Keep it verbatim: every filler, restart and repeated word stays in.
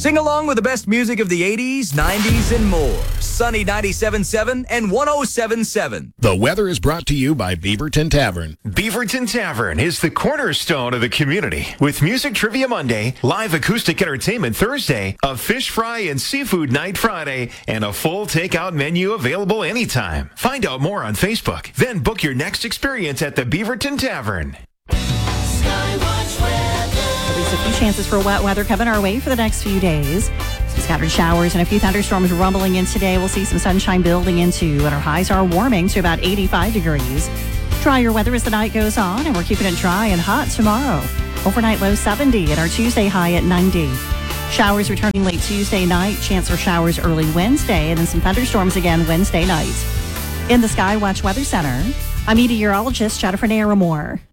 Sing along with the best music of the eighties, nineties, and more. Sunny ninety-seven point seven and one oh seven point seven. The weather is brought to you by Beaverton Tavern. Beaverton Tavern is the cornerstone of the community. With Music Trivia Monday, live acoustic entertainment Thursday, a fish fry and seafood night Friday, and a full takeout menu available anytime. Find out more on Facebook. Then book your next experience at the Beaverton Tavern. At least a few chances for wet weather coming our way for the next few days. Some scattered showers and a few thunderstorms rumbling in today. We'll see some sunshine building into, and our highs are warming to about eighty-five degrees. Drier weather as the night goes on, and we're keeping it dry and hot tomorrow. Overnight low seventy and our Tuesday high at ninety. Showers returning late Tuesday night. Chance for showers early Wednesday, and then some thunderstorms again Wednesday night. In the Skywatch Weather Center, I'm meteorologist Jennifer Naramore.